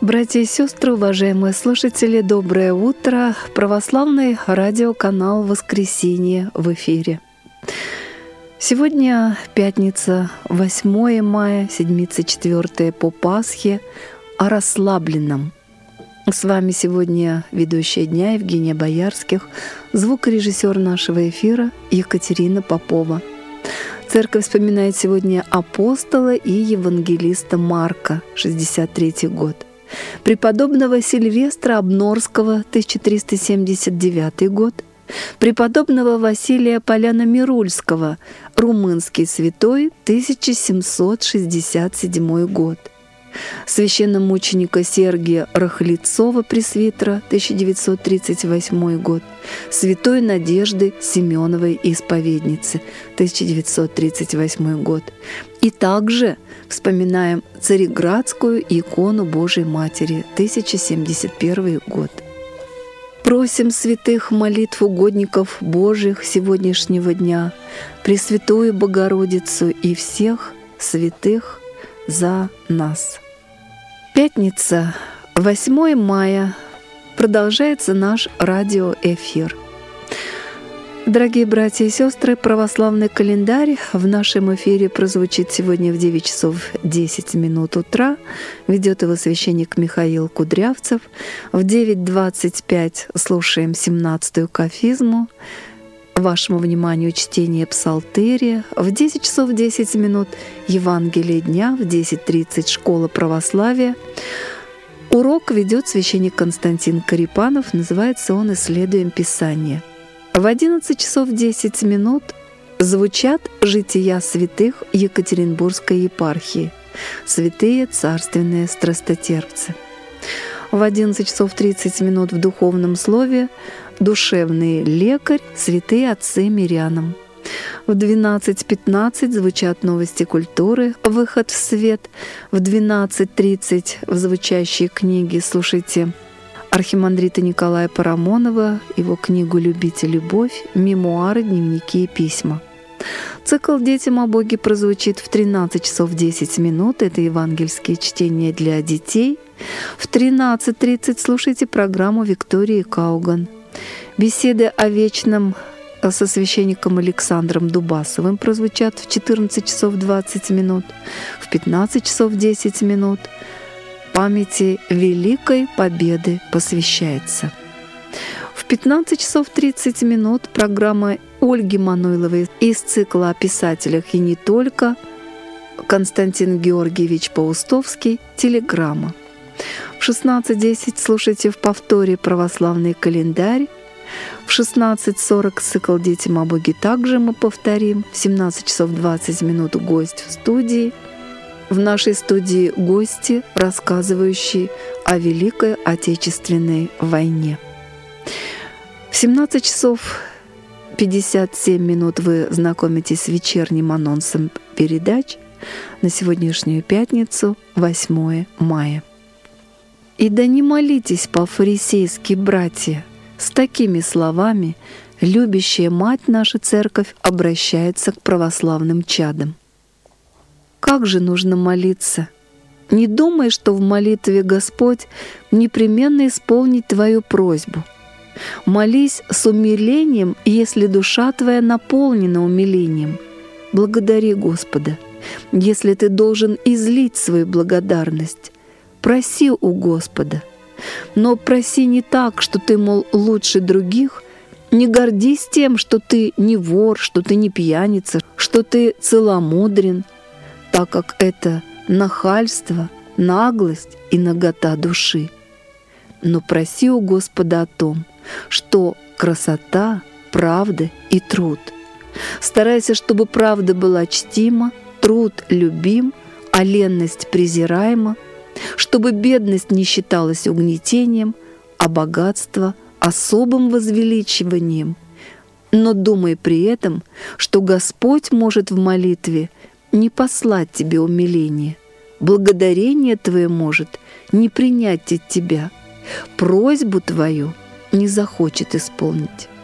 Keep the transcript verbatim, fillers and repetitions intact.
Братья и сестры, уважаемые слушатели, доброе утро! Православный радиоканал «Воскресенье» в эфире. Сегодня пятница, восьмое мая, седмица четвёртая по Пасхе, о расслабленном. С вами сегодня ведущая дня Евгения Боярских, звукорежиссер нашего эфира Екатерина Попова. Церковь вспоминает сегодня апостола и евангелиста Марка, шестьдесят третий год. Преподобного Сильвестра Обнорского, тысяча триста семьдесят девятый год, преподобного Василия Поляно-Мирульского, румынский святой, тысяча семьсот шестьдесят седьмой год, священномученика Сергия Рахлицова, пресвитера, тысяча девятьсот тридцать восьмой год, святой Надежды Семеновой исповедницы, тысяча девятьсот тридцать восьмой год. И также вспоминаем Цареградскую икону Божией Матери, тысяча семьдесят первый год. Просим святых молитв угодников Божьих сегодняшнего дня, Пресвятую Богородицу и всех святых за нас. Пятница, восьмое мая, продолжается наш радиоэфир. Дорогие братья и сестры, православный календарь в нашем эфире прозвучит сегодня в девять часов десять минут утра. Ведет его священник Михаил Кудрявцев. В девять двадцать пять слушаем семнадцатую кафизму. Вашему вниманию чтение Псалтерия. В десять часов десять минут Евангелие дня. В десять тридцать школа православия. Урок ведет священник Константин Карипанов. Называется он «Исследуем Писание». В одиннадцать часов десять минут звучат жития святых Екатеринбургской епархии, святые царственные страстотерпцы. В одиннадцать часов тридцать минут в духовном слове душевный лекарь, святые отцы мирянам. В двенадцать пятнадцать звучат новости культуры, выход в свет. В двенадцать тридцать в звучащей книге слушайте архимандрита Николая Парамонова, его книгу «Любить и любовь», мемуары, дневники и письма. Цикл «Детям о Боге» прозвучит в тринадцать часов десять минут. Это евангельские чтения для детей. В тринадцать тридцать слушайте программу Виктории Кауган. Беседы о вечном со священником Александром Дубасовым прозвучат в четырнадцать часов двадцать минут. В пятнадцать часов десять минут памяти Великой Победы посвящается. В пятнадцать часов тридцать минут программа Ольги Мануйловой из цикла о писателях и не только, Константин Георгиевич Паустовский, «Телеграмма». В шестнадцать десять слушайте в повторе православный календарь. В шестнадцать сорок цикл «Детям о Боге» также мы повторим. В семнадцать часов двадцать минут гость в студии. В нашей студии гости, рассказывающие о Великой Отечественной войне. В семнадцать часов пятьдесят семь минут вы знакомитесь с вечерним анонсом передач на сегодняшнюю пятницу, восьмое мая. «И да не молитесь по-фарисейски, братья!» С такими словами любящая мать наша церковь обращается к православным чадам. Как же нужно молиться? Не думай, что в молитве Господь непременно исполнит твою просьбу. Молись с умилением, если душа твоя наполнена умилением. Благодари Господа. Если ты должен излить свою благодарность, проси у Господа. Но проси не так, что ты, мол, лучше других. Не гордись тем, что ты не вор, что ты не пьяница, что ты целомудрен, так как это нахальство, наглость и нагота души. Но проси у Господа о том, что красота, правда и труд. Старайся, чтобы правда была чтима, труд любим, а ленность презираема, чтобы бедность не считалась угнетением, а богатство — особым возвеличиванием. Но думай при этом, что Господь может в молитве не послать тебе умиление, благодарение твое может не принять от тебя, просьбу твою не захочет исполнить.